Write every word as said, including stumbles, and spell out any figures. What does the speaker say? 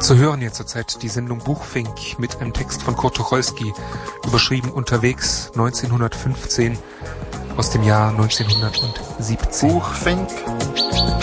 Zu hören jetzt zurzeit die Sendung Buchfink mit einem Text von Kurt Tucholsky, überschrieben Unterwegs neunzehnhundertfünfzehn aus dem Jahr neunzehnhundertsiebzehn. Buchfink.